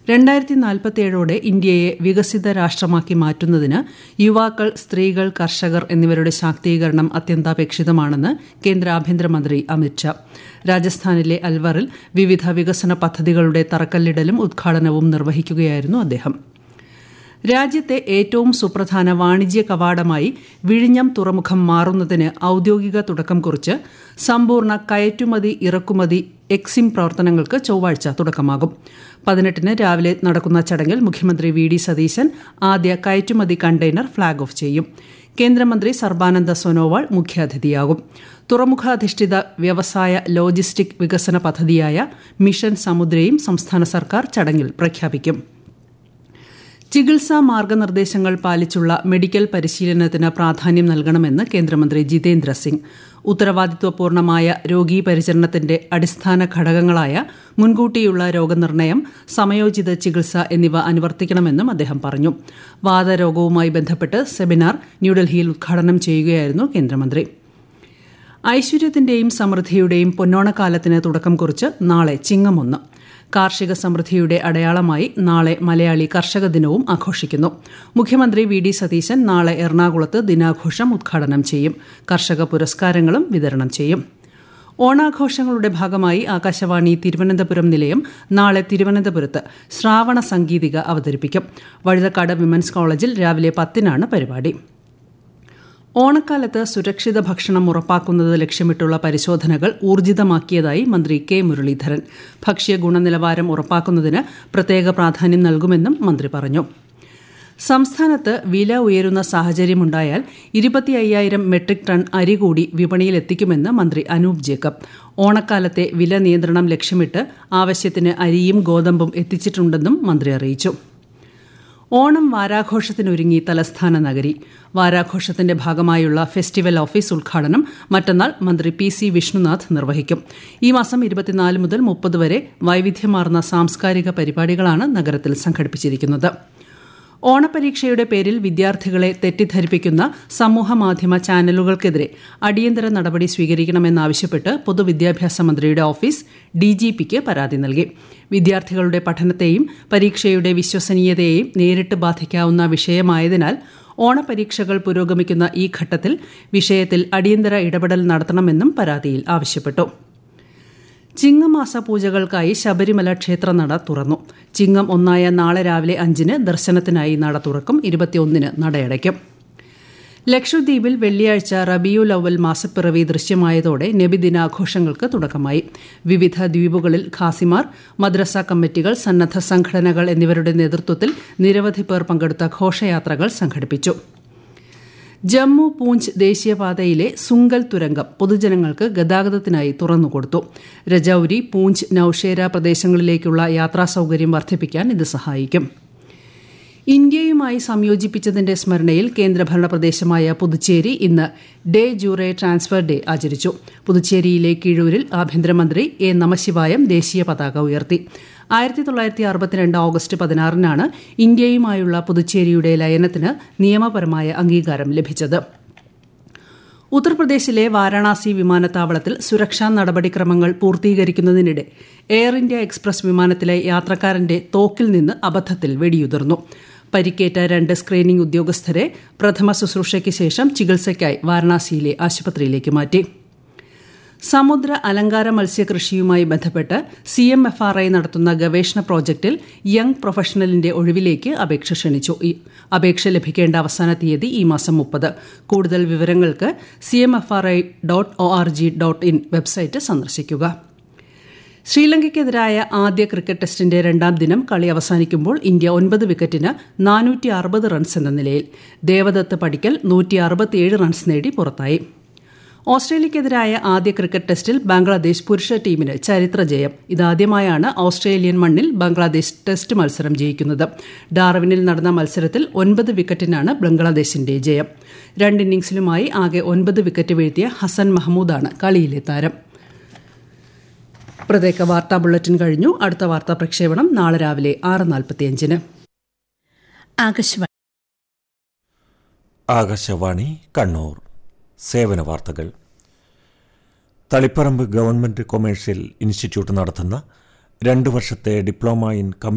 2047 ഇന്ത്യയെ വികസിത രാഷ്ട്രമാക്കി മാറ്റുന്നതിന് യുവാക്കൾ, സ്ത്രീകൾ, കർഷകർ എന്നിവരുടെ ശാക്തീകരണം അത്യന്താപേക്ഷിതമാണെന്ന് കേന്ദ്ര ആഭ്യന്തരമന്ത്രി അമിത്ഷാ. രാജസ്ഥാനിലെ അൽവറിൽ വിവിധ വികസന പദ്ധതികളുടെ തറക്കല്ലിടലും ഉദ്ഘാടനവും നിർവഹിക്കുകയായിരുന്നു അദ്ദേഹം. രാജ്യത്തെ ഏറ്റവും സുപ്രധാന വാണിജ്യ കവാടമായി വിഴിഞ്ഞം തുറമുഖം മാറുന്നതിന് ഔദ്യോഗിക തുടക്കം കുറിച്ച് സമ്പൂർണ്ണ കയറ്റുമതി ഇറക്കുമതി എക്സിം പ്രവർത്തനങ്ങൾക്ക് ചൊവ്വാഴ്ച തുടക്കമാകും. 18-ന് രാവിലെ നടക്കുന്ന ചടങ്ങിൽ മുഖ്യമന്ത്രി വി ഡി സതീശൻ ആദ്യ കയറ്റുമതി കണ്ടെയ്നർ ഫ്ളാഗ് ഓഫ് ചെയ്യും. കേന്ദ്രമന്ത്രി സർബാനന്ദ സോനോവാൾ മുഖ്യാതിഥിയാകും. തുറമുഖാധിഷ്ഠിത വ്യവസായ ലോജിസ്റ്റിക് വികസന പദ്ധതിയായ മിഷൻ സമുദ്രയും സംസ്ഥാന സർക്കാർ ചടങ്ങിൽ പ്രഖ്യാപിക്കും. ചികിത്സാ മാർഗനിർദ്ദേശങ്ങൾ പാലിച്ചുള്ള മെഡിക്കൽ പരിശീലനത്തിന് പ്രാധാന്യം നൽകണമെന്ന് കേന്ദ്രമന്ത്രി ജിതേന്ദ്ര സിംഗ്. ഉത്തരവാദിത്വപൂർണമായ രോഗീ പരിചരണത്തിന്റെ അടിസ്ഥാന ഘടകങ്ങളായ മുൻകൂട്ടിയുള്ള രോഗനിർണയം, സമയോചിത ചികിത്സ എന്നിവ അനുവർത്തിക്കണമെന്നും അദ്ദേഹം പറഞ്ഞു. വാതരോഗവുമായി ബന്ധപ്പെട്ട് സെമിനാർ ന്യൂഡൽഹിയിൽ ഉദ്ഘാടനം ചെയ്യുകയായിരുന്നു കേന്ദ്രമന്ത്രി. ഐശ്വര്യത്തിന്റെയും സമൃദ്ധിയുടെയും പൊന്നോണക്കാലത്തിന് തുടക്കം കുറിച്ച് നാളെ ചിങ്ങം 1. കാർഷിക സമൃദ്ധിയുടെ അടയാളമായി നാളെ മലയാളി കർഷക ദിനവും ആഘോഷിക്കുന്നു. മുഖ്യമന്ത്രി വി ഡി സതീശൻ നാളെ എറണാകുളത്ത് ദിനാഘോഷം ഉദ്ഘാടനം ചെയ്യും. കർഷക പുരസ്കാരങ്ങളും വിതരണം ചെയ്യും. ഓണാഘോഷങ്ങളുടെ ഭാഗമായി ആകാശവാണി തിരുവനന്തപുരം നിലയം നാളെ തിരുവനന്തപുരത്ത് ശ്രാവണ സംഗീതിക അവതരിപ്പിക്കും. വഴുതക്കാട് വിമൻസ് കോളേജിൽ രാവിലെ 10-നാണ് പരിപാടി. ഓണക്കാലത്ത് സുരക്ഷിത ഭക്ഷണം ഉറപ്പാക്കുന്നത് ലക്ഷ്യമിട്ടുള്ള പരിശോധനകൾ ഊർജിതമാക്കിയതായി മന്ത്രി കെ മുരളീധരൻ. ഭക്ഷ്യ ഗുണനിലവാരം ഉറപ്പാക്കുന്നതിന് പ്രത്യേക പ്രാധാന്യം നൽകുമെന്നും മന്ത്രി പറഞ്ഞു. സംസ്ഥാനത്ത് വില ഉയരുന്ന സാഹചര്യമുണ്ടായാൽ 25,000 മെട്രിക് ടൺ അരി കൂടി വിപണിയിലെത്തിക്കുമെന്ന് മന്ത്രി അനൂപ് ജേക്കബ്. ഓണക്കാലത്തെ വില നിയന്ത്രണം ലക്ഷ്യമിട്ട് ആവശ്യത്തിന് അരിയും ഗോതമ്പും എത്തിച്ചിട്ടുണ്ടെന്നും മന്ത്രി അറിയിച്ചു. ഓണം വാരാഘോഷത്തിനൊരുങ്ങി തലസ്ഥാന നഗരി. വാരാഘോഷത്തിന്റെ ഭാഗമായുള്ള ഫെസ്റ്റിവൽ ഓഫീസ് ഉദ്ഘാടനം മറ്റന്നാൾ മന്ത്രി പി സി വിഷ്ണുനാഥ് നിർവഹിക്കും. ഈ മാസം 24 മുതൽ 30 വരെ വൈവിധ്യമാർന്ന സാംസ്കാരിക പരിപാടികളാണ് നഗരത്തിൽ സംഘടിപ്പിച്ചിരിക്കുന്നത്. ഓണപരീക്ഷയുടെ പേരിൽ വിദ്യാർത്ഥികളെ തെറ്റിദ്ധരിപ്പിക്കുന്ന സമൂഹമാധ്യമ ചാനലുകൾക്കെതിരെ അടിയന്തര നടപടി സ്വീകരിക്കണമെന്നാവശ്യപ്പെട്ട് പൊതുവിദ്യാഭ്യാസ മന്ത്രിയുടെ ഓഫീസ് ഡിജിപിക്ക് പരാതി നൽകി. വിദ്യാർത്ഥികളുടെ പഠനത്തെയും പരീക്ഷയുടെ വിശ്വസനീയതയെയും നേരിട്ട് ബാധിക്കാവുന്ന വിഷയമായതിനാൽ ഓണപരീക്ഷകൾ പുരോഗമിക്കുന്ന ഈ ഘട്ടത്തിൽ വിഷയത്തിൽ അടിയന്തര ഇടപെടൽ നടത്തണമെന്നും പരാതിയിൽ ആവശ്യപ്പെട്ടു. ചിങ്ങമാസ പൂജകൾക്കായി ശബരിമല ക്ഷേത്രനട തുറന്നു. ചിങ്ങം 1-ആയ നാളെ രാവിലെ 5-ന് ദർശനത്തിനായി നട തുറക്കും. 21-ന് നടയടയ്ക്കും. ലക്ഷദ്വീപിൽ വെള്ളിയാഴ്ച റബിയുൽ അവൽ മാസപ്പിറവി ദൃശ്യമായതോടെ നബിദിനാഘോഷങ്ങൾക്ക് തുടക്കമായി. വിവിധ ദ്വീപുകളിൽ ഖാസിമാർ, മദ്രസ കമ്മിറ്റികൾ, സന്നദ്ധ സംഘടനകൾ എന്നിവരുടെ നേതൃത്വത്തിൽ നിരവധി പേർ പങ്കെടുത്ത ഘോഷയാത്രകൾ സംഘടിപ്പിച്ചു. ജമ്മു പൂഞ്ച് ദേശീയപാതയിലെ സുങ്കൽ തുരങ്കം പൊതുജനങ്ങൾക്ക് ഗതാഗതത്തിനായി തുറന്നുകൊടുത്തു. രജൌരി, പൂഞ്ച്, നൌഷേര പ്രദേശങ്ങളിലേക്കുള്ള യാത്രാ സൌകര്യം വർദ്ധിപ്പിക്കാൻ ഇത് സഹായിക്കും. ഇന്ത്യയുമായി സംയോജിപ്പിച്ചതിന്റെ സ്മരണയിൽ കേന്ദ്രഭരണ പ്രദേശമായ പുതുച്ചേരി ഇന്ന് ഡേ ജൂറെ ട്രാൻസ്ഫർ ഡേ ആചരിച്ചു. പുതുച്ചേരിയിലെ കീഴൂരിൽ ആഭ്യന്തരമന്ത്രി എ നമശിവായം ദേശീയ പതാക ഉയർത്തി. 1962 ഓഗസ്റ്റ് 16-നാണ് ഇന്ത്യയുമായുള്ള പുതുച്ചേരിയുടെ ലയനത്തിന് നിയമപരമായ അംഗീകാരം ലഭിച്ചത്. ഉത്തർപ്രദേശിലെ വാരാണസി വിമാനത്താവളത്തിൽ സുരക്ഷാ നടപടിക്രമങ്ങൾ പൂർത്തീകരിക്കുന്നതിനിടെ എയർ ഇന്ത്യ എക്സ്പ്രസ് വിമാനത്തിലെ യാത്രക്കാരന്റെ തോക്കിൽ നിന്ന് അബദ്ധത്തിൽ വെടിയുതിർന്നു. പരിക്കേറ്റ 2 സ്ക്രീനിംഗ് ഉദ്യോഗസ്ഥരെ പ്രഥമ ശുശ്രൂഷയ്ക്ക് ശേഷം ചികിത്സയ്ക്കായി വാരണാസിയിലെ ആശുപത്രിയിലേക്ക് മാറ്റി. സമുദ്ര അലങ്കാര മത്സ്യകൃഷിയുമായി ബന്ധപ്പെട്ട് CMFRI നടത്തുന്ന ഗവേഷണ പ്രോജക്റ്റിൽ യങ് പ്രൊഫഷണലിന്റെ ഒഴിവിലേക്ക് അപേക്ഷ ക്ഷണിച്ചു. അപേക്ഷ ലഭിക്കേണ്ട അവസാന തീയതി ഈ മാസം 30. കൂടുതൽ വിവരങ്ങൾക്ക് cmfri.org.in വെബ്സൈറ്റ് സന്ദർശിക്കുക. ശ്രീലങ്കയ്ക്കെതിരായ ആദ്യ ക്രിക്കറ്റ് ടെസ്റ്റിന്റെ 2-ാം ദിനം കളി അവസാനിക്കുമ്പോൾ ഇന്ത്യ 9 വിക്കറ്റിന് 460 റൺസ് എന്ന നിലയിൽ. ദേവദത്ത് പടിക്കൽ 167 റൺസ് നേടി പുറത്തായി. ഓസ്ട്രേലിയയ്ക്കെതിരായ ആദ്യ ക്രിക്കറ്റ് ടെസ്റ്റിൽ ബംഗ്ലാദേശ് പുരുഷ ടീമിന് ചരിത്ര ജയം. ഇതാദ്യമായാണ് ഓസ്ട്രേലിയൻ മണ്ണിൽ ബംഗ്ലാദേശ് ടെസ്റ്റ് മത്സരം ജയിക്കുന്നത്. ഡാർവിനിൽ നടന്ന മത്സരത്തിൽ 9 വിക്കറ്റിനാണ് ബംഗ്ലാദേശിന്റെ ജയം. 2 ഇന്നിംഗ്സിലുമായി ആകെ 9 വിക്കറ്റ് വീഴ്ത്തിയ ഹസൻ മഹ്മൂദാണ് കളിയിലെ താരം. പ്രത്യേക വാർത്താ ബുള്ളറ്റിൻ കഴിഞ്ഞു. അടുത്ത വാർത്താ പ്രക്ഷേപണം നാളെ രാവിലെ 6:45-ന്. ആകാശവാണി കണ്ണൂർ. സേവന വാർത്തകൾ. തളിപ്പറമ്പ് ഗവൺമെന്റ് കൊമേഴ്സ്യൽ ഇൻസ്റ്റിറ്റ്യൂട്ട് നടത്തുന്ന 2 വർഷത്തെ ഡിപ്ലോമ ഇൻ